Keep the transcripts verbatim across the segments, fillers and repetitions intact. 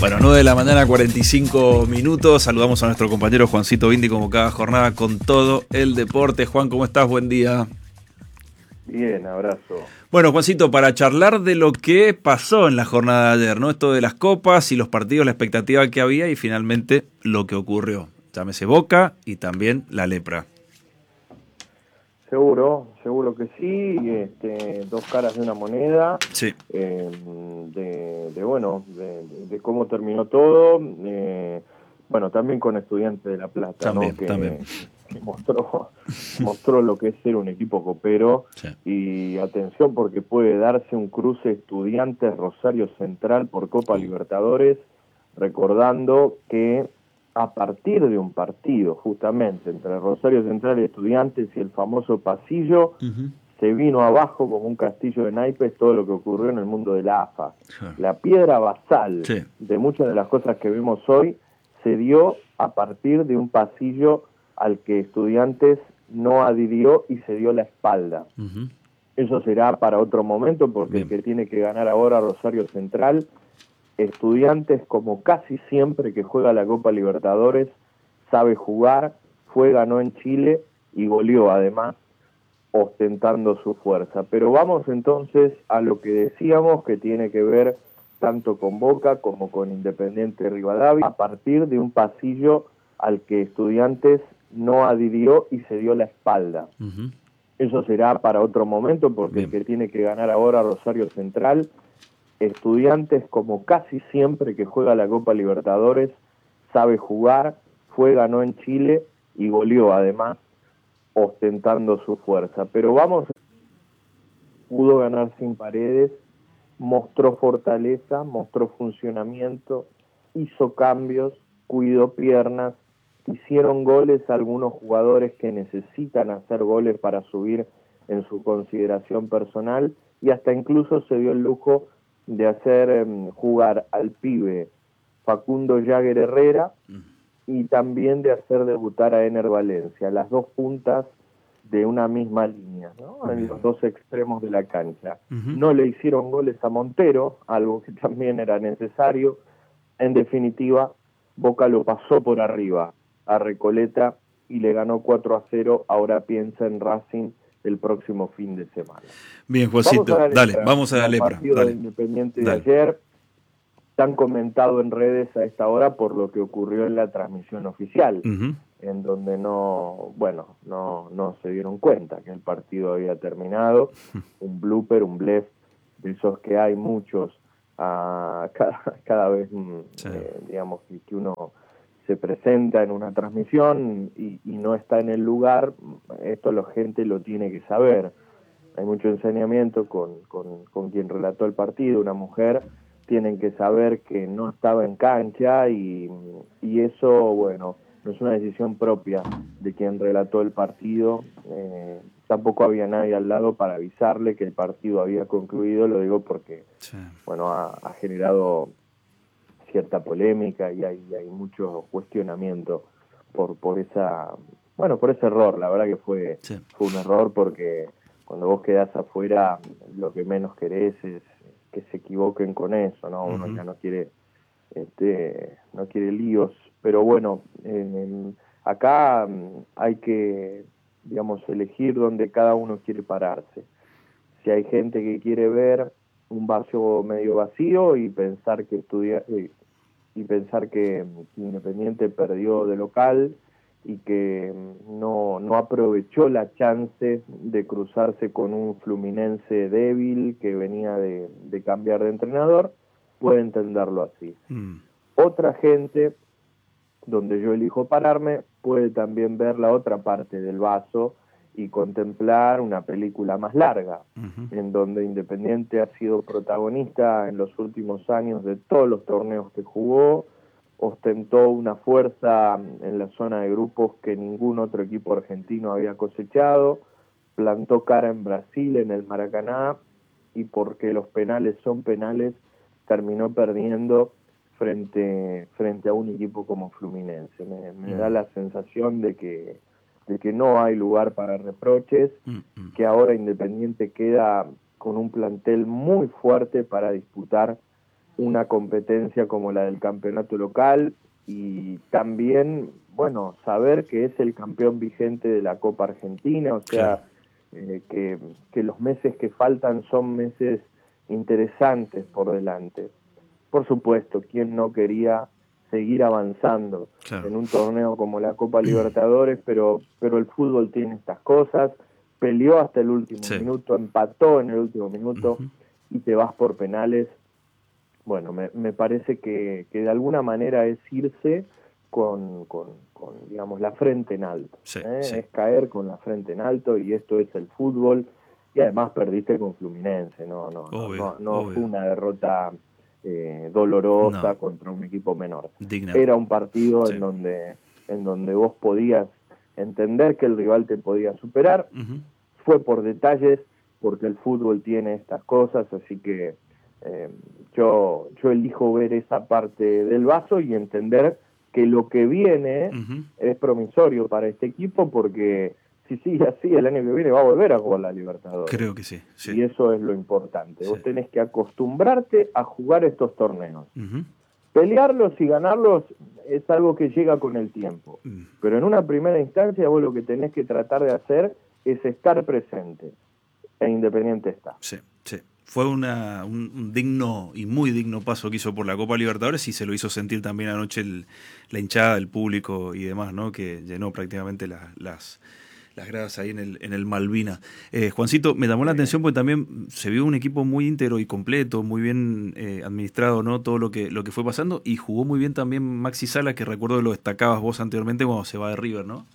Bueno, nueve de la mañana, cuarenta y cinco minutos. Saludamos a nuestro compañero Juancito Bindi, como cada jornada, con todo el deporte. Juan, ¿cómo estás? Buen día. Bien, abrazo. Bueno, Juancito, para charlar de lo que pasó en la jornada de ayer, ¿no? Esto de las copas y los partidos, la expectativa que había y finalmente lo que ocurrió. Llámese Boca y también la lepra. Seguro, seguro que sí. Este, dos caras de una moneda. Sí. Eh, de, de, bueno, de, de cómo terminó todo. Eh, bueno, también con Estudiantes de La Plata, También, ¿no? Que, también. que mostró, mostró lo que es ser un equipo copero. Sí. Y atención, porque puede darse un cruce Estudiantes-Rosario Central por Copa Libertadores, recordando que a partir de un partido justamente entre Rosario Central y Estudiantes y el famoso pasillo, uh-huh. se vino abajo como un castillo de naipes todo lo que ocurrió en el mundo de la A F A. Sí. La piedra basal sí. de muchas de las cosas que vemos hoy se dio a partir de un pasillo al que Estudiantes no adhirió y se dio la espalda. Uh-huh. Eso será para otro momento, porque Bien. el que tiene que ganar ahora Rosario Central, Estudiantes, como casi siempre que juega la Copa Libertadores, sabe jugar, fue, ganó en Chile y goleó además, ostentando su fuerza. Pero vamos entonces a lo que decíamos, que tiene que ver tanto con Boca como con Independiente Rivadavia, a partir de un pasillo al que Estudiantes no adhirió y se dio la espalda. Uh-huh. Eso será para otro momento, porque Bien. el que tiene que ganar ahora Rosario Central, Estudiantes, como casi siempre que juega la Copa Libertadores, sabe jugar, fue, ganó en Chile y goleó además, ostentando su fuerza. Pero vamos, pudo ganar sin Paredes, mostró fortaleza, mostró funcionamiento, hizo cambios, cuidó piernas, hicieron goles algunos jugadores que necesitan hacer goles para subir en su consideración personal, y hasta incluso se dio el lujo de hacer eh, jugar al pibe Facundo Jagger Herrera y también de hacer debutar a Ener Valencia, las dos puntas de una misma línea, ¿no? En los dos extremos de la cancha. Uh-huh. No le hicieron goles a Montero, algo que también era necesario. En definitiva, Boca lo pasó por arriba a Recoleta y le ganó cuatro a cero. Ahora piensa en Racing el próximo fin de semana. Bien, Juancito, vamos dale, vamos a la lepra. El partido dale. de Independiente dale. de ayer, tan comentado en redes a esta hora por lo que ocurrió en la transmisión oficial, uh-huh. en donde no, bueno, no, no se dieron cuenta que el partido había terminado, un blooper, un blef, de esos que hay muchos, uh, cada, cada vez, sí. eh, digamos, que, que uno se presenta en una transmisión y, y no está en el lugar. Esto la gente lo tiene que saber. Hay mucho ensañamiento con, con, con quien relató el partido, una mujer. Tienen que saber que no estaba en cancha y, y eso, bueno, no es una decisión propia de quien relató el partido. Eh, tampoco había nadie al lado para avisarle que el partido había concluido, lo digo porque, sí. bueno, ha, ha generado cierta polémica y hay, hay mucho cuestionamiento por, por esa, bueno, por ese error. La verdad que fue, sí. fue un error, porque cuando vos quedás afuera, lo que menos querés es que se equivoquen con eso, ¿no? Uno uh-huh. ya no quiere, este, no quiere líos, pero bueno, eh, acá hay que, digamos, elegir dónde cada uno quiere pararse. Si hay gente que quiere ver un vaso medio vacío y pensar que estudia, eh, y pensar que Independiente perdió de local y que no, no aprovechó la chance de cruzarse con un Fluminense débil que venía de, de cambiar de entrenador, puede entenderlo así. Mm. Otra gente, donde yo elijo pararme, puede también ver la otra parte del vaso y contemplar una película más larga, uh-huh. en donde Independiente ha sido protagonista en los últimos años de todos los torneos que jugó, ostentó una fuerza en la zona de grupos que ningún otro equipo argentino había cosechado, plantó cara en Brasil, en el Maracaná, y porque los penales son penales, terminó perdiendo frente, frente a un equipo como Fluminense. Me, me mm. da la sensación de que, de que no hay lugar para reproches, mm. que ahora Independiente queda con un plantel muy fuerte para disputar una competencia como la del campeonato local y también, bueno, saber que es el campeón vigente de la Copa Argentina, o sea, eh, que, que los meses que faltan son meses interesantes por delante. Por supuesto, ¿quién no quería seguir avanzando claro. en un torneo como la Copa Libertadores? Pero, pero el fútbol tiene estas cosas, peleó hasta el último sí. minuto, empató en el último minuto uh-huh. y te vas por penales. Bueno, me, me parece que, que de alguna manera es irse con, con, con digamos, la frente en alto. Sí, ¿eh? sí. Es caer con la frente en alto y esto es el fútbol. Y además perdiste con Fluminense, no, no, obvio, no, no fue una derrota eh, dolorosa no. contra un equipo menor. Digna. Era un partido sí. en donde en donde vos podías entender que el rival te podía superar. Uh-huh. Fue por detalles, porque el fútbol tiene estas cosas, así que eh, yo, yo elijo ver esa parte del vaso y entender que lo que viene uh-huh. es promisorio para este equipo, porque si sigue así, el año que viene va a volver a jugar la Libertadores. Creo que sí. sí. Y eso es lo importante. Sí. Vos tenés que acostumbrarte a jugar estos torneos. Uh-huh. Pelearlos y ganarlos es algo que llega con el tiempo. Uh-huh. Pero en una primera instancia vos lo que tenés que tratar de hacer es estar presente. E Independiente está. Sí, sí. Fue una, un, un digno y muy digno paso que hizo por la Copa Libertadores y se lo hizo sentir también anoche el, la hinchada, el público y demás, ¿no? Que llenó prácticamente la, las... las gradas ahí en el en el Malvina. Eh, Juancito, me llamó la atención porque también se vio un equipo muy íntegro y completo, muy bien eh, administrado, ¿no? Todo lo que lo que fue pasando, y jugó muy bien también Maxi Sala, que recuerdo que lo destacabas vos anteriormente cuando se va de River, ¿no?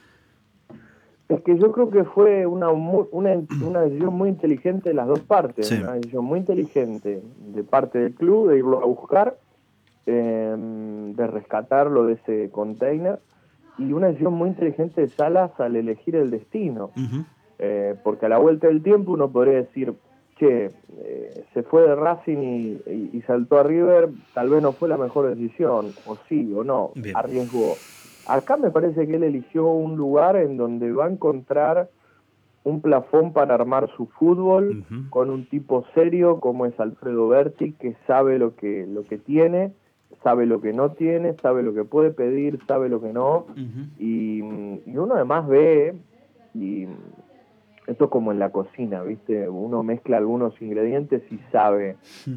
Es que yo creo que fue una una, una decisión muy inteligente de las dos partes, sí. una decisión muy inteligente de parte del club de irlo a buscar, eh, de rescatarlo de ese container, y una decisión muy inteligente de Salas al elegir el destino. Uh-huh. Eh, porque a la vuelta del tiempo uno podría decir, che, eh, se fue de Racing y, y, y saltó a River, tal vez no fue la mejor decisión, o sí o no, bien. Arriesgó. Acá me parece que él eligió un lugar en donde va a encontrar un plafón para armar su fútbol, uh-huh. con un tipo serio como es Alfredo Berti, que sabe lo que, lo que tiene, sabe lo que no tiene, sabe lo que puede pedir, sabe lo que no, uh-huh. y, y uno además ve, y esto es como en la cocina, ¿viste? Uno mezcla algunos ingredientes y sabe,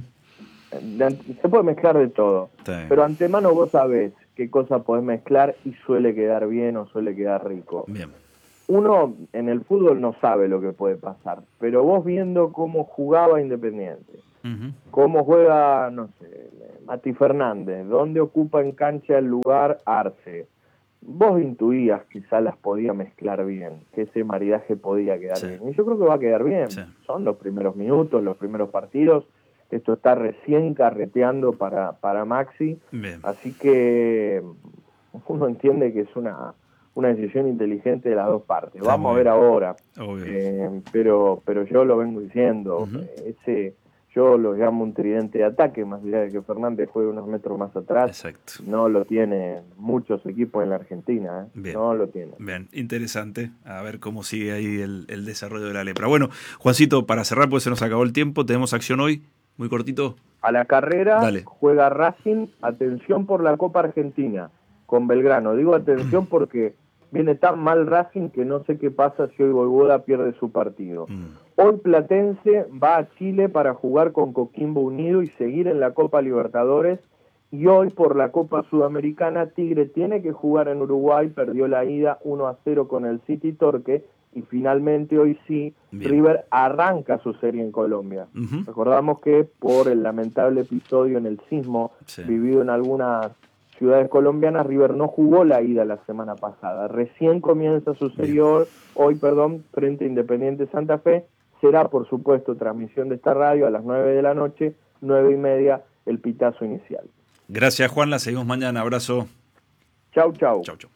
se puede mezclar de todo, sí. pero antemano vos sabés qué cosa podés mezclar y suele quedar bien o suele quedar rico. Bien. Uno en el fútbol no sabe lo que puede pasar, pero vos viendo cómo jugaba Independiente, uh-huh. cómo juega, no sé, Mati Fernández, dónde ocupa en cancha el lugar Arce, vos intuías que Salas podía mezclar bien, que ese maridaje podía quedar sí. bien. Y yo creo que va a quedar bien. Sí. Son los primeros minutos, los primeros partidos. Esto está recién carreteando para, para Maxi. Bien. Así que uno entiende que es una, una decisión inteligente de las dos partes. Está Vamos a ver ahora. Eh, pero, pero yo lo vengo diciendo. Uh-huh. Ese... Yo lo llamo un tridente de ataque, más allá de que Fernández juegue unos metros más atrás. Exacto. No lo tienen muchos equipos en la Argentina, ¿eh? Bien. No lo tienen. Bien, interesante. A ver cómo sigue ahí el, el desarrollo de la lepra. Bueno, Juancito, para cerrar, pues se nos acabó el tiempo. Tenemos acción hoy, muy cortito. A la carrera Dale. Juega Racing, atención por la Copa Argentina, con Belgrano. Digo atención porque viene tan mal Racing que no sé qué pasa si hoy Boyvoda pierde su partido. Mm. Hoy Platense va a Chile para jugar con Coquimbo Unido y seguir en la Copa Libertadores. Y hoy por la Copa Sudamericana Tigre tiene que jugar en Uruguay, perdió la ida uno a cero con el City Torque. Y finalmente hoy sí, Bien. River arranca su serie en Colombia. Uh-huh. Recordamos que por el lamentable episodio en el sismo sí. vivido en algunas ciudades colombianas, River no jugó la ida la semana pasada. Recién comienza su serie hoy, hoy, perdón, frente a Independiente Santa Fe. Será, por supuesto, transmisión de esta radio a las nueve de la noche, nueve y media, el pitazo inicial. Gracias, Juan. La seguimos mañana. Abrazo. Chau, chau. Chau, chau.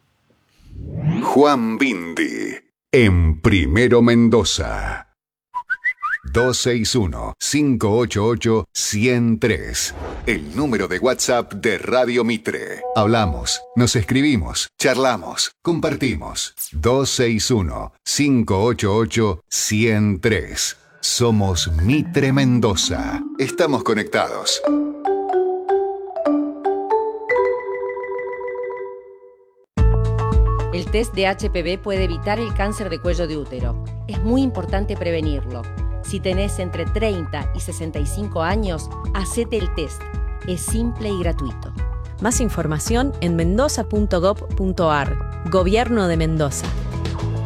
Juan Bindi, en Primero Mendoza. dos seis uno, cinco ocho ocho, uno cero tres. El número de WhatsApp de Radio Mitre. Hablamos, nos escribimos, charlamos, compartimos. dos seis uno, cinco ocho ocho, uno cero tres. Somos Mitre Mendoza. Estamos conectados. El test de H P V puede evitar el cáncer de cuello de útero. Es muy importante prevenirlo. Si tenés entre treinta y sesenta y cinco años, hacete el test. Es simple y gratuito. Más información en mendoza punto gov punto ar. Gobierno de Mendoza.